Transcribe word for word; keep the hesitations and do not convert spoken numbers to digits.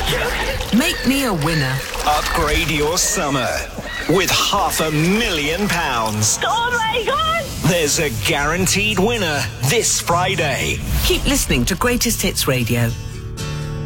Make me a winner. Upgrade your summer with half a million pounds. Oh my God! There's a guaranteed winner this Friday. Keep listening to Greatest Hits Radio.